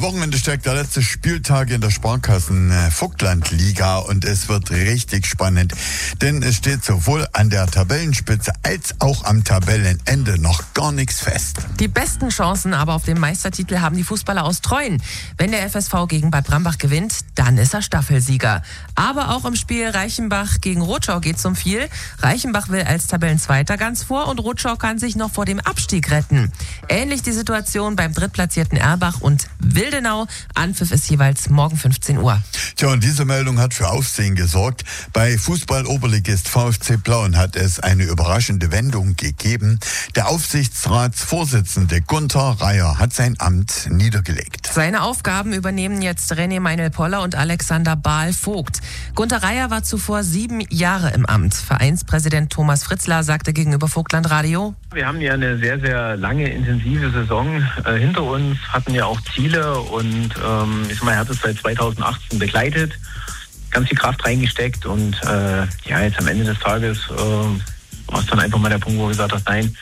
Wochenende steckt der letzte Spieltag in der Sparkassen-Vogtland-Liga und es wird richtig spannend, denn es steht sowohl an der Tabellenspitze als auch am Tabellenende noch gar nichts fest. Die besten Chancen aber auf den Meistertitel haben die Fußballer aus Treuen. Wenn der FSV gegen Bad Brambach gewinnt, dann ist er Staffelsieger. Aber auch im Spiel Reichenbach gegen Rotschau geht's um viel. Reichenbach will als Tabellenzweiter ganz vor und Rotschau kann sich noch vor dem Abstieg retten. Ähnlich die Situation beim drittplatzierten Erbach und Wildenau. Anpfiff ist jeweils morgen 15 Uhr. Tja, und diese Meldung hat für Aufsehen gesorgt. Bei Fußball-Oberligist VfC Plauen hat es eine überraschende Wendung gegeben. Der Aufsichtsratsvorsitzende Gunter Reier hat sein Amt niedergelegt. Seine Aufgaben übernehmen jetzt René Meinl-Poller und Alexander Bahl-Vogt. Gunter Reier war zuvor 7 Jahre im Amt. Vereinspräsident Thomas Fritzler sagte gegenüber Vogtland-Radio: Wir haben ja eine sehr, sehr lange, intensive Saison hinter uns, hatten ja auch Ziele und er hat es seit 2018 begleitet, ganz viel Kraft reingesteckt und jetzt am Ende des Tages war es dann einfach mal der Punkt, wo wir gesagt haben, nein,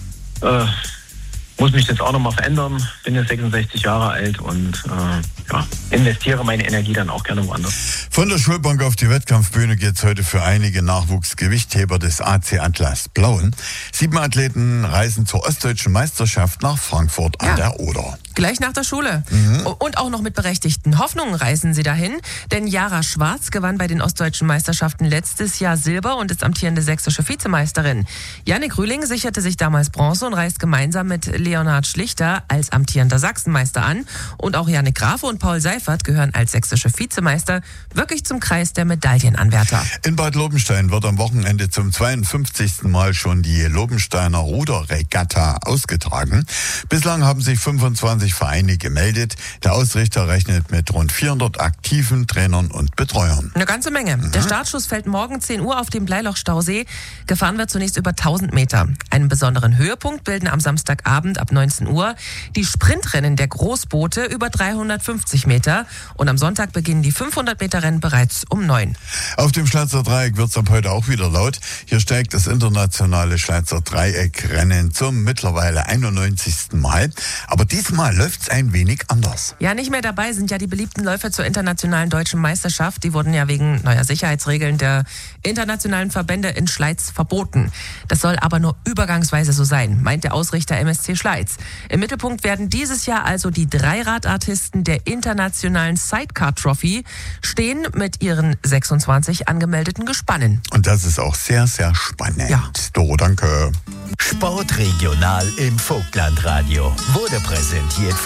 muss mich jetzt auch nochmal verändern, bin jetzt 66 Jahre alt und investiere meine Energie dann auch gerne woanders. Von der Schulbank auf die Wettkampfbühne geht's heute für einige Nachwuchsgewichtheber des AC Atlas Plauen. 7 Athleten reisen zur Ostdeutschen Meisterschaft nach Frankfurt an der Oder. Gleich nach der Schule. Und auch noch mit berechtigten Hoffnungen reisen sie dahin. Denn Jara Schwarz gewann bei den Ostdeutschen Meisterschaften letztes Jahr Silber und ist amtierende sächsische Vizemeisterin. Jannik Rühling sicherte sich damals Bronze und reist gemeinsam mit Leonhard Schlichter als amtierender Sachsenmeister an. Und auch Jannik Grafe und Paul Seifert gehören als sächsische Vizemeister wirklich zum Kreis der Medaillenanwärter. In Bad Lobenstein wird am Wochenende zum 52. Mal schon die Lobensteiner Ruderregatta ausgetragen. Bislang haben sich 25 Vereine gemeldet. Der Ausrichter rechnet mit rund 400 aktiven Trainern und Betreuern. Eine ganze Menge. Der Startschuss fällt morgen 10 Uhr auf dem Bleiloch-Stausee. Gefahren wird zunächst über 1000 Meter. Einen besonderen Höhepunkt bilden am Samstagabend ab 19 Uhr die Sprintrennen der Großboote über 350 Meter. Und am Sonntag beginnen die 500-Meter-Rennen bereits um 9. Auf dem Schleizer Dreieck wird es ab heute auch wieder laut. Hier steigt das internationale Schleizer Dreieck-Rennen zum mittlerweile 91. Mal. Aber diesmal läuft es ein wenig anders. Ja, nicht mehr dabei sind ja die beliebten Läufe zur internationalen deutschen Meisterschaft. Die wurden ja wegen neuer Sicherheitsregeln der internationalen Verbände in Schleiz verboten. Das soll aber nur übergangsweise so sein, meint der Ausrichter MSC Schleiz. Im Mittelpunkt werden dieses Jahr also die Dreiradartisten der internationalen Sidecar Trophy stehen mit ihren 26 angemeldeten Gespannen. Und das ist auch sehr, sehr spannend. Ja. Doro, danke. Sportregional im Vogtlandradio wurde präsentiert